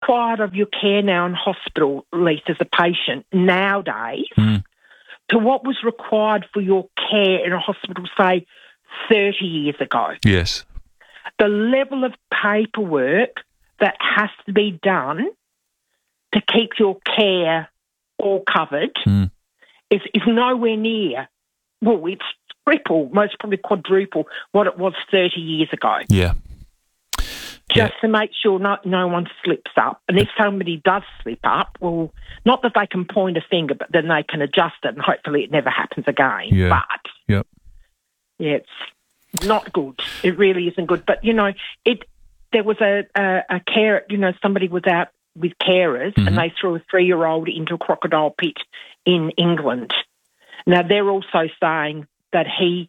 required of your care now in hospital, at least as a patient, nowadays, to what was required for your care in a hospital, say, 30 years ago. Yes. The level of paperwork that has to be done to keep your care all covered is nowhere near, well, it's triple, most probably quadruple what it was 30 years ago. Yeah. Just to make sure no one slips up. And if somebody does slip up, well, not that they can point a finger, but then they can adjust it and hopefully it never happens again. Yeah. But, yeah, it's not good. It really isn't good. But, there was a care, somebody was out with carers and they threw a 3-year-old into a crocodile pit in England. Now, they're also saying that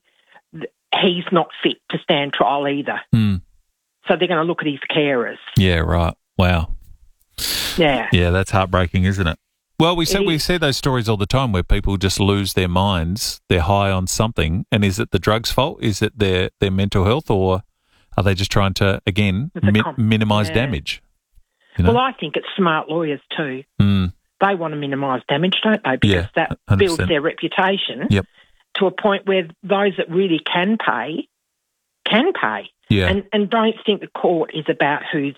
he's not fit to stand trial either. So they're going to look at his carers. Yeah, right. Wow. Yeah. Yeah, that's heartbreaking, isn't it? Well, we see those stories all the time where people just lose their minds. They're high on something. And is it the drug's fault? Is it their mental health? Or are they just trying to, again, minimise damage? Well, I think it's smart lawyers too. They want to minimise damage, don't they? Because that 100%. Builds their reputation to a point where those that really can pay. Yeah. And don't think the court is about who's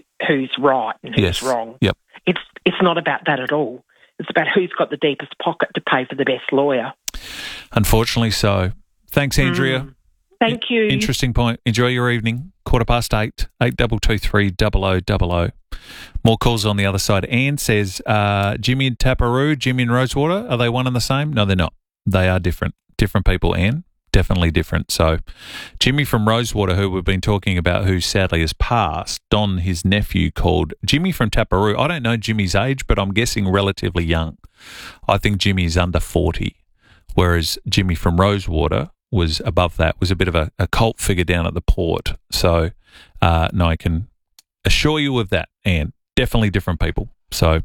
right and who's wrong. Yep. It's not about that at all. It's about who's got the deepest pocket to pay for the best lawyer. Unfortunately so. Thanks, Andrea. Thank you. Interesting point. Enjoy your evening. 8:15, 8223 0000. More calls on the other side. Anne says, Jimmy and Taparoo, Jimmy and Rosewater, are they one and the same? No, they're not. They are different. Different people, Anne. Definitely different. So Jimmy from Rosewater, who we've been talking about, who sadly has passed, Don, his nephew, called Jimmy from Taparoo. I don't know Jimmy's age, but I'm guessing relatively young. I think Jimmy's under 40, whereas Jimmy from Rosewater was above that, was a bit of a cult figure down at the port. So, no, I can assure you of that, Anne. Definitely different people. So,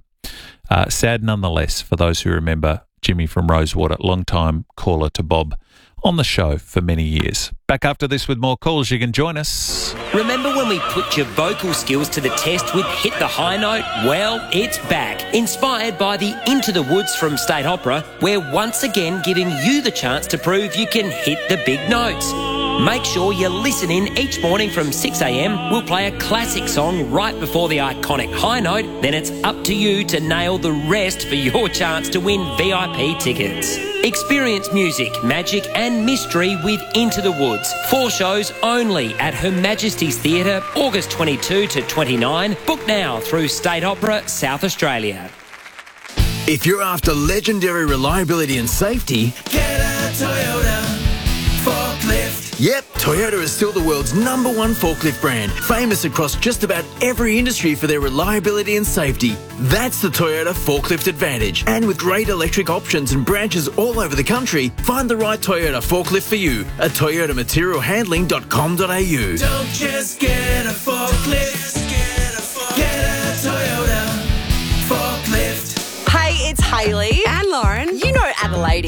sad nonetheless for those who remember Jimmy from Rosewater, long-time caller to Bob on the show for many years. Back after this with more calls. You can join us. Remember when we put your vocal skills to the test with Hit the High Note? Well, it's back. Inspired by the Into the Woods from State Opera, we're once again giving you the chance to prove you can hit the big notes. Make sure you listen in each morning from 6 a.m. We'll play a classic song right before the iconic high note. Then it's up to you to nail the rest for your chance to win VIP tickets. Experience music, magic and mystery with Into the Woods. 4 shows only at Her Majesty's Theatre, August 22 to 29. Book now through State Opera, South Australia. If you're after legendary reliability and safety, get a Toyota forklift. Yep, Toyota is still the world's #1 forklift brand, famous across just about every industry for their reliability and safety. That's the Toyota Forklift Advantage. And with great electric options and branches all over the country, find the right Toyota forklift for you at toyotamaterialhandling.com.au. Don't just get a forklift, get a Toyota forklift. Hey, it's Hayley and Lauren. You know Adelaide.